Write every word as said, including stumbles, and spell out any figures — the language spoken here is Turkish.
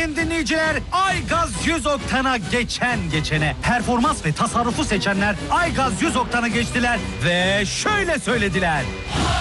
sayın dinleyiciler. Aygaz yüz oktana geçen geçene. Performans ve tasarrufu seçenler Aygaz yüz oktana geçtiler ve şöyle söylediler.